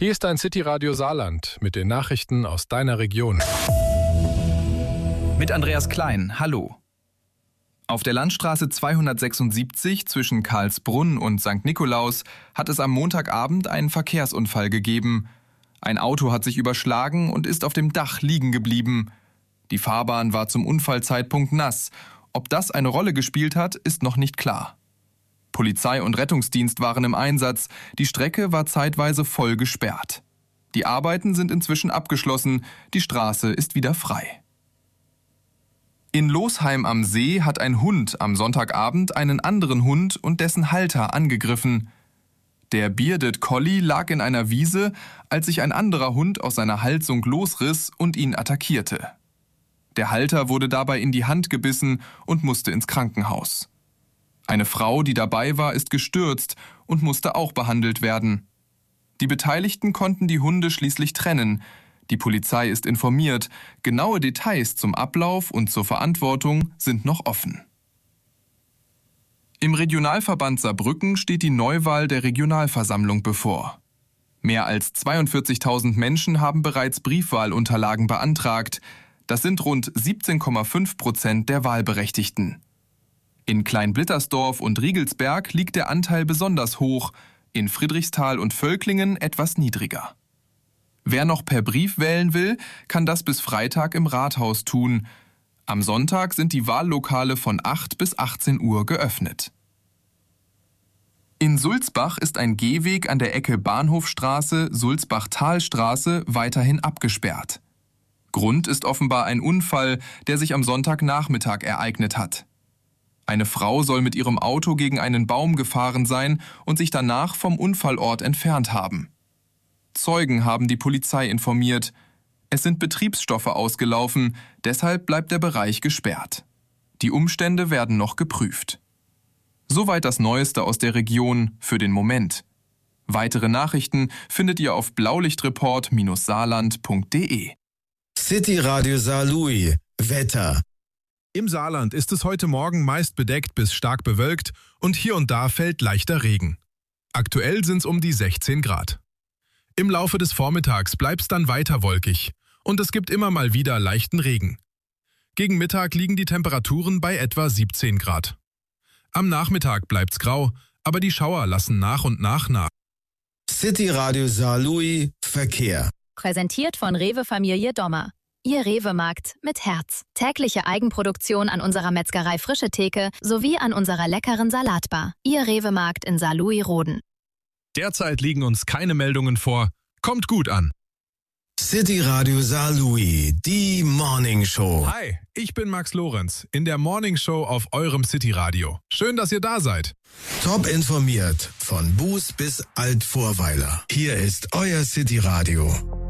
Hier ist dein City-Radio Saarland mit den Nachrichten aus deiner Region. Mit Andreas Klein, hallo. Auf der Landstraße 276 zwischen Karlsbrunn und St. Nikolaus hat es am Montagabend einen Verkehrsunfall gegeben. Ein Auto hat sich überschlagen und ist auf dem Dach liegen geblieben. Die Fahrbahn war zum Unfallzeitpunkt nass. Ob das eine Rolle gespielt hat, ist noch nicht klar. Polizei und Rettungsdienst waren im Einsatz. Die Strecke war zeitweise voll gesperrt. Die Arbeiten sind inzwischen abgeschlossen. Die Straße ist wieder frei. In Losheim am See hat ein Hund am Sonntagabend einen anderen Hund und dessen Halter angegriffen. Der Bearded Collie lag in einer Wiese, als sich ein anderer Hund aus seiner Halsung losriss und ihn attackierte. Der Halter wurde dabei in die Hand gebissen und musste ins Krankenhaus. Eine Frau, die dabei war, ist gestürzt und musste auch behandelt werden. Die Beteiligten konnten die Hunde schließlich trennen. Die Polizei ist informiert. Genaue Details zum Ablauf und zur Verantwortung sind noch offen. Im Regionalverband Saarbrücken steht die Neuwahl der Regionalversammlung bevor. Mehr als 42.000 Menschen haben bereits Briefwahlunterlagen beantragt. Das sind rund 17,5% der Wahlberechtigten. In Kleinblittersdorf und Riegelsberg liegt der Anteil besonders hoch, in Friedrichsthal und Völklingen etwas niedriger. Wer noch per Brief wählen will, kann das bis Freitag im Rathaus tun. Am Sonntag sind die Wahllokale von 8 bis 18 Uhr geöffnet. In Sulzbach ist ein Gehweg an der Ecke Bahnhofstraße, Sulzbach-Talstraße weiterhin abgesperrt. Grund ist offenbar ein Unfall, der sich am Sonntagnachmittag ereignet hat. Eine Frau soll mit ihrem Auto gegen einen Baum gefahren sein und sich danach vom Unfallort entfernt haben. Zeugen haben die Polizei informiert. Es sind Betriebsstoffe ausgelaufen, deshalb bleibt der Bereich gesperrt. Die Umstände werden noch geprüft. Soweit das Neueste aus der Region für den Moment. Weitere Nachrichten findet ihr auf blaulichtreport-saarland.de. City Radio Saarlouis. Wetter. Im Saarland ist es heute Morgen meist bedeckt bis stark bewölkt und hier und da fällt leichter Regen. Aktuell sind es um die 16 Grad. Im Laufe des Vormittags bleibt es dann weiter wolkig und es gibt immer mal wieder leichten Regen. Gegen Mittag liegen die Temperaturen bei etwa 17 Grad. Am Nachmittag bleibt's grau, aber die Schauer lassen nach und nach nach. City Radio Saarlouis Verkehr. Präsentiert von Rewe Familie Dommer. Ihr Rewe-Markt mit Herz. Tägliche Eigenproduktion an unserer Metzgerei Frische Theke sowie an unserer leckeren Salatbar. Ihr Rewe-Markt in Saarlouis-Roden. Derzeit liegen uns keine Meldungen vor. Kommt gut an. City Radio Saarlouis, die Morning Show. Hi, ich bin Max Lorenz in der Morning Show auf eurem City Radio. Schön, dass ihr da seid. Top informiert von Buß bis Altvorweiler. Hier ist euer City Radio.